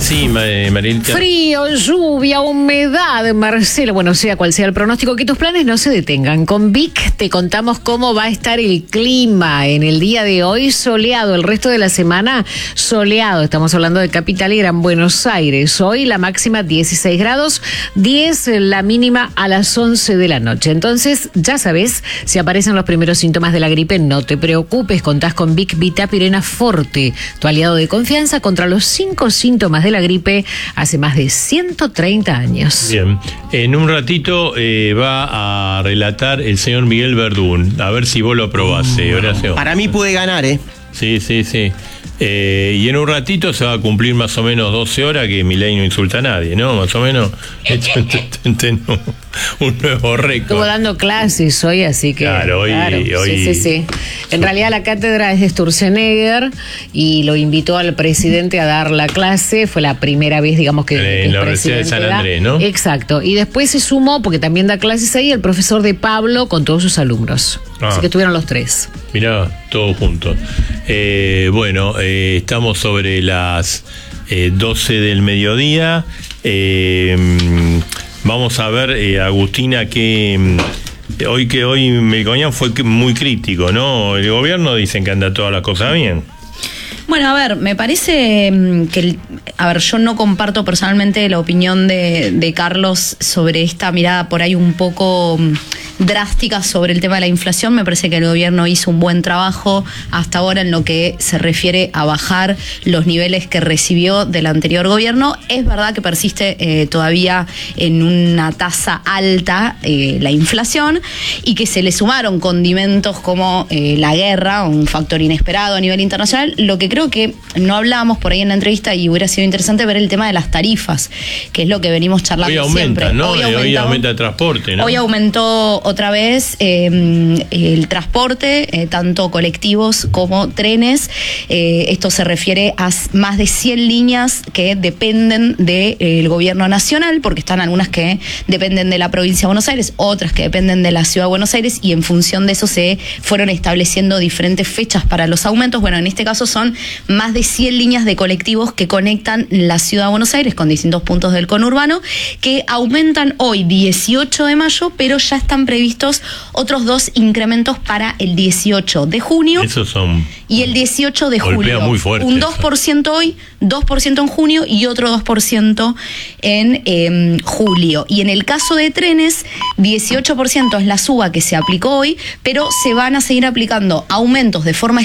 Sí, Marilita. Frío, lluvia, humedad, Marcelo. Bueno, sea cual sea el pronóstico, que tus planes no se detengan. Con Vic te contamos cómo va a estar el clima en el día de hoy. Soleado, el resto de la semana soleado. Estamos hablando de Capital y Gran Buenos Aires. Hoy la máxima 16 grados, 10 la mínima a las 11 de la noche. Entonces, ya sabes, si aparecen los primeros síntomas de la gripe, no te preocupes. Contás con Vic Vitapirena Forte, tu aliado de confianza contra los 5 síntomas de la gripe hace más de 130 años. Bien, en un ratito va a relatar el señor Miguel Verdún, a ver si vos lo aprobás, Horacio. Para mí puede ganar, Sí. Y en un ratito se va a cumplir más o menos 12 horas que Milei no insulta a nadie, ¿no? Más o menos. Un nuevo récord. Estuvo dando clases hoy, así que... Claro, hoy... Sí. En realidad la cátedra es de Sturzenegger y lo invitó al presidente a dar la clase. Fue la primera vez, digamos, que en la Universidad de San Andrés, ¿no? Exacto. Y después se sumó, porque también da clases ahí, el profesor de Pablo con todos sus alumnos. Así que estuvieron los 3. Mirá, todos juntos. Estamos sobre las 12 del mediodía. Vamos a ver, Agustina, que hoy Melconian fue muy crítico, ¿no? El gobierno dicen que anda todas las cosas bien. Bueno, a ver, me parece que, yo no comparto personalmente la opinión de Carlos sobre esta mirada por ahí un poco drástica sobre el tema de la inflación. Me parece que el gobierno hizo un buen trabajo hasta ahora en lo que se refiere a bajar los niveles que recibió del anterior gobierno. Es verdad que persiste todavía en una tasa alta la inflación y que se le sumaron condimentos como la guerra, un factor inesperado a nivel internacional. Lo que creo que no hablábamos por ahí en la entrevista y hubiera sido interesante ver el tema de las tarifas, que es lo que venimos charlando siempre. ¿No? Hoy aumenta el transporte, ¿no? Hoy aumentó otra vez el transporte, tanto colectivos como trenes. Esto se refiere a más de 100 líneas que dependen del gobierno nacional, porque están algunas que dependen de la provincia de Buenos Aires, otras que dependen de la ciudad de Buenos Aires, y en función de eso se fueron estableciendo diferentes fechas para los aumentos. Bueno, en este caso son más de 100 líneas de colectivos que conectan la ciudad de Buenos Aires con distintos puntos del conurbano, que aumentan hoy 18 de mayo, pero ya están previstos otros 2 incrementos para el 18 de junio. Esos son... Y el 18 de julio. Muy fuerte, un 2% hoy, 2% en junio y otro 2% en julio. Y en el caso de trenes, 18% es la suba que se aplicó hoy, pero se van a seguir aplicando aumentos de forma